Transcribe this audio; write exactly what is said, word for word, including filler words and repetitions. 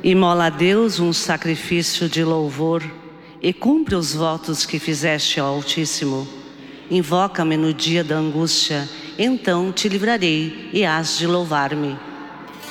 Imola a Deus um sacrifício de louvor e cumpre os votos que fizeste ao Altíssimo. Invoca-me no dia da angústia, então te livrarei e hás de louvar-me.